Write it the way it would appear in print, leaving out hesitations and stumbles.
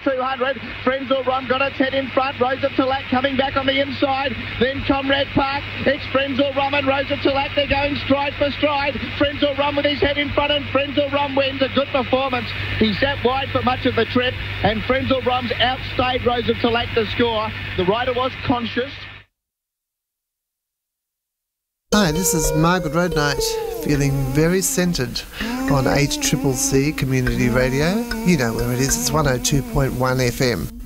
200. Frenzal Rom got its head in front. Rosa Talack coming back on the inside. Then Comrade Park. It's Frenzal Rom and Rosa Talack. They're going stride for stride. Frenzal Rom with his head in front, and Frenzal Rom wins. A good performance. He sat wide for much of the trip, and Frenzal Rom's outstayed Rosa Talack to score. The rider was conscious. Hi, this is Margaret Roadnight, feeling very centred on HCCC Community Radio. You know where it is, it's 102.1 FM.